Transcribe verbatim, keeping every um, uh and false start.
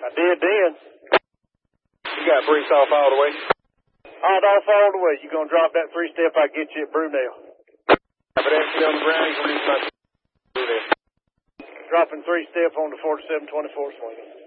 I did then. You got briefed off all the way? Hot off all the way. You gonna drop that three step I get you at Brunel. But actually on the ground, you're going to use my... Dropping three step on the forty-seven twenty-four swing.